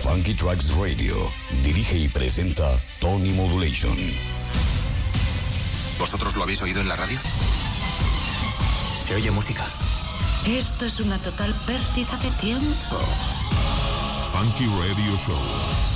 Funky Tracks Radio. Dirige y presenta Tony Modulation. ¿Vosotros lo habéis oído en la radio? Se oye música. Esto es una total pérdida de tiempo. Funky Radio Show.